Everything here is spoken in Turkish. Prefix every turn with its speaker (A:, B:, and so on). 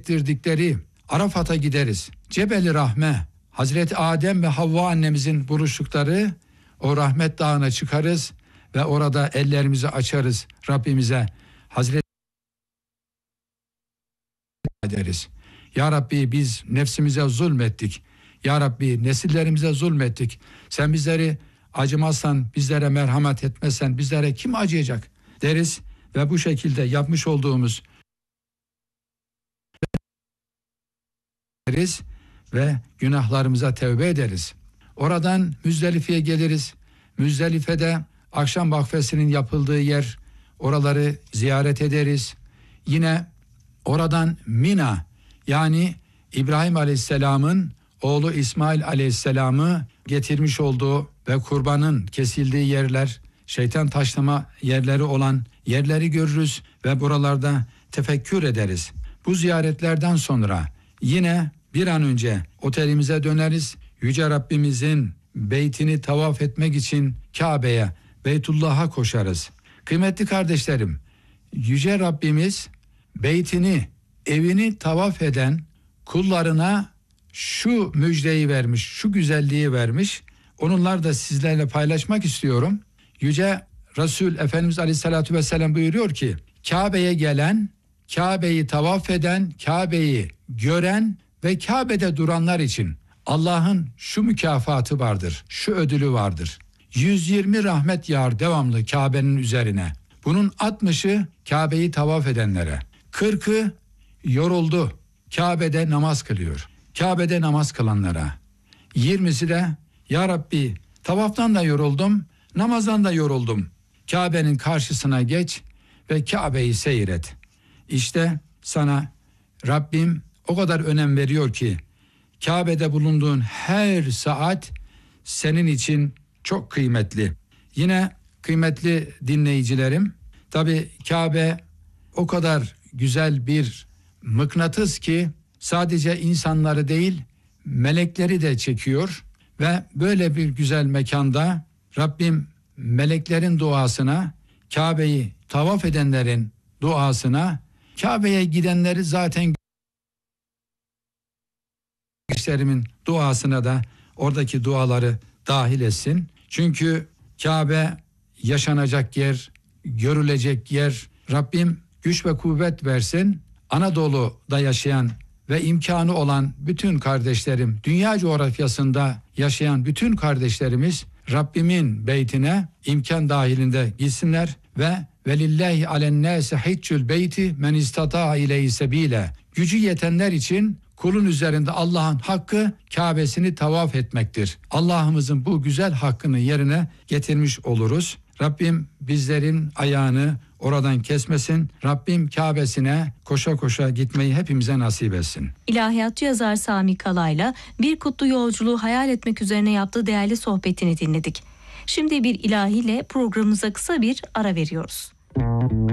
A: ettirdikleri Arafat'a gideriz. Cebel-i Rahme, Hazreti Adem ve Havva annemizin buluştukları o rahmet dağına çıkarız ve orada ellerimizi açarız Rabbimize. Hazreti ederiz. Ya Rabbi, biz nefsimize zulmettik. Ya Rabbi, nesillerimize zulmettik. Sen bizleri acımazsan, bizlere merhamet etmezsen bizlere kim acıyacak deriz ve bu şekilde yapmış olduğumuz deriz ve günahlarımıza tevbe ederiz. Oradan Müzdelife'ye geliriz. Müzdelife'de akşam vakfesinin yapıldığı yer, oraları ziyaret ederiz. Yine oradan Mina, yani İbrahim Aleyhisselam'ın oğlu İsmail Aleyhisselam'ı getirmiş olduğu ve kurbanın kesildiği yerler, şeytan taşlama yerleri olan yerleri görürüz ve buralarda tefekkür ederiz. Bu ziyaretlerden sonra yine bir an önce otelimize döneriz. Yüce Rabbimizin beytini tavaf etmek için Kabe'ye, Beytullah'a koşarız. Kıymetli kardeşlerim, Yüce Rabbimiz beytini, evini tavaf eden kullarına şu müjdeyi vermiş, şu güzelliği vermiş. Onunla da sizlerle paylaşmak istiyorum. Yüce Resul Efendimiz Aleyhisselatü Vesselam buyuruyor ki, Kabe'ye gelen, Kabe'yi tavaf eden, Kabe'yi gören ve Kabe'de duranlar için Allah'ın şu mükafatı vardır, şu ödülü vardır. 120 rahmet yağar devamlı Kabe'nin üzerine. Bunun 60'ı Kabe'yi tavaf edenlere. 40'ı yoruldu, Kabe'de namaz kılıyor. Kabe'de namaz kılanlara. 20'si de ya Rabbi, tavaftan da yoruldum, namazdan da yoruldum. Kabe'nin karşısına geç ve Kabe'yi seyret. İşte sana Rabbim o kadar önem veriyor ki Kabe'de bulunduğun her saat senin için çok kıymetli. Yine kıymetli dinleyicilerim, tabii Kabe o kadar güzel bir mıknatıs ki sadece insanları değil melekleri de çekiyor ve böyle bir güzel mekanda Rabbim meleklerin duasına, Kabe'yi tavaf edenlerin duasına, Kabe'ye gidenleri zaten kardeşlerimin duasına da oradaki duaları dahil etsin. Çünkü Kabe yaşanacak yer, görülecek yer. Rabbim güç ve kuvvet versin. Anadolu'da yaşayan ve imkanı olan bütün kardeşlerim, dünya coğrafyasında yaşayan bütün kardeşlerimiz Rabbimin beytine imkan dahilinde gitsinler ve velillahi alennâse hiccül beyti men istata ileyhi sebîle. Gücü yetenler için kulun üzerinde Allah'ın hakkı Kabe'sini tavaf etmektir. Allah'ımızın bu güzel hakkını yerine getirmiş oluruz. Rabbim bizlerin ayağını oradan kesmesin. Rabbim Kabe'sine koşa koşa gitmeyi hepimize nasip etsin.
B: İlahiyatçı yazar Sami Kala'yla bir kutlu yolculuğu hayal etmek üzerine yaptığı değerli sohbetini dinledik. Şimdi bir ilahiyle programımıza kısa bir ara veriyoruz.